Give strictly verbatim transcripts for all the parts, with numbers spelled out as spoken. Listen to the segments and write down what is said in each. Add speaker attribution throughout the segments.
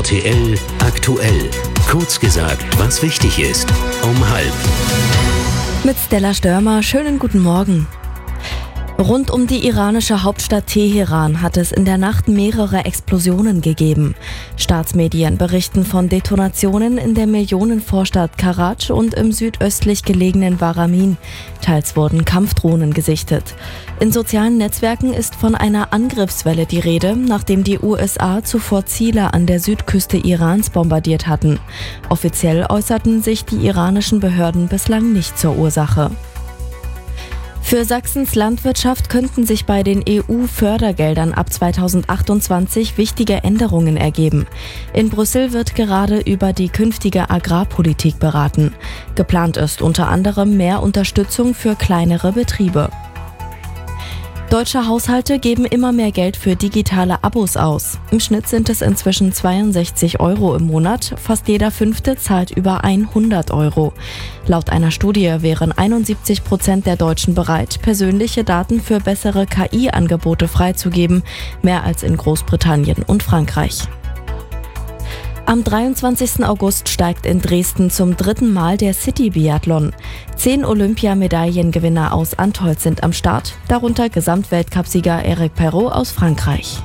Speaker 1: T L aktuell. Kurz gesagt, was wichtig ist. Um halb.
Speaker 2: Mit Stella Störmer, schönen guten Morgen. Rund um die iranische Hauptstadt Teheran hat es in der Nacht mehrere Explosionen gegeben. Staatsmedien berichten von Detonationen in der Millionenvorstadt Karaj und im südöstlich gelegenen Baramin. Teils wurden Kampfdrohnen gesichtet. In sozialen Netzwerken ist von einer Angriffswelle die Rede, nachdem die U S A zuvor Ziele an der Südküste Irans bombardiert hatten. Offiziell äußerten sich die iranischen Behörden bislang nicht zur Ursache. Für Sachsens Landwirtschaft könnten sich bei den E U-Fördergeldern ab zweitausendachtundzwanzig wichtige Änderungen ergeben. In Brüssel wird gerade über die künftige Agrarpolitik beraten. Geplant ist unter anderem mehr Unterstützung für kleinere Betriebe. Deutsche Haushalte geben immer mehr Geld für digitale Abos aus. Im Schnitt sind es inzwischen zweiundsechzig Euro im Monat. Fast jeder Fünfte zahlt über hundert Euro. Laut einer Studie wären einundsiebzig Prozent der Deutschen bereit, persönliche Daten für bessere K I-Angebote freizugeben, mehr als in Großbritannien und Frankreich. Am dreiundzwanzigsten August steigt in Dresden zum dritten Mal der City-Biathlon. Zehn Olympiamedaillengewinner aus Antholz sind am Start, darunter Gesamtweltcupsieger Eric Perrault aus Frankreich.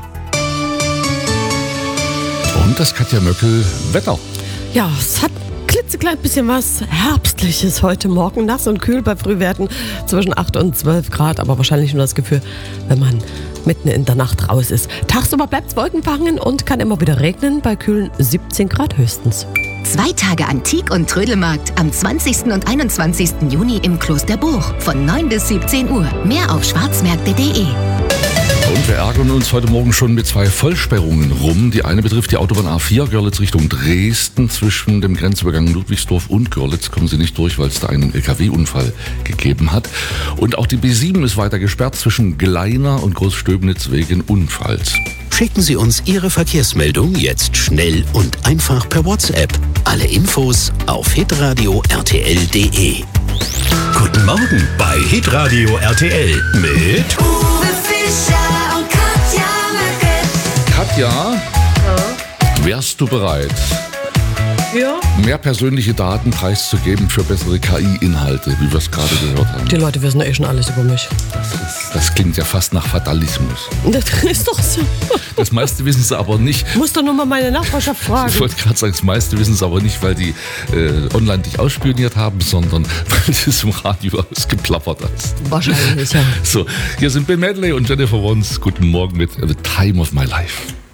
Speaker 3: Und das Katja Möckel Wetter.
Speaker 4: Ja, es hat klitzeklein bisschen was Herbstliches heute Morgen. Nass und kühl bei Frühwerten zwischen acht und zwölf Grad. Aber wahrscheinlich nur das Gefühl, wenn man mitten in der Nacht raus ist. Tagsüber bleibt es wolkenverhangen und kann immer wieder regnen. Bei kühlen siebzehn Grad höchstens.
Speaker 5: Zwei Tage Antik- und Trödelmarkt am zwanzigsten und einundzwanzigsten Juni im Klosterbuch von neun bis siebzehn Uhr. Mehr auf schwarzmärkte punkt de.
Speaker 3: Und wir ärgern uns heute Morgen schon mit zwei Vollsperrungen rum. Die eine betrifft die Autobahn A vier, Görlitz Richtung Dresden. Zwischen dem Grenzübergang Ludwigsdorf und Görlitz kommen sie nicht durch, weil es da einen L K W-Unfall gegeben hat. Und auch die B sieben ist weiter gesperrt zwischen Gleiner und Großstöbnitz wegen Unfalls.
Speaker 1: Schicken Sie uns Ihre Verkehrsmeldung jetzt schnell und einfach per WhatsApp. Alle Infos auf hitradio r t l punkt de. Guten Morgen bei Hitradio R T L mit
Speaker 6: Uwe Fischer und Katja Möckel.
Speaker 3: Katja, ja? Wärst du bereit,
Speaker 4: Ja.
Speaker 3: mehr persönliche Daten preiszugeben für bessere K I-Inhalte, wie wir es gerade gehört haben?
Speaker 4: Die Leute wissen eh schon alles über mich.
Speaker 3: Das, ist, das klingt ja fast nach Fatalismus.
Speaker 4: Das ist doch so.
Speaker 3: Das meiste wissen sie aber nicht.
Speaker 4: Muss doch nur mal meine Nachbarschaft fragen.
Speaker 3: Ich wollte gerade sagen, das meiste wissen sie aber nicht, weil die äh, online dich ausspioniert haben, sondern weil du es im Radio ausgeplappert hast.
Speaker 4: Wahrscheinlich, ja.
Speaker 3: So, hier sind Bill Medley und Jennifer Wons. Guten Morgen mit The Time of My Life.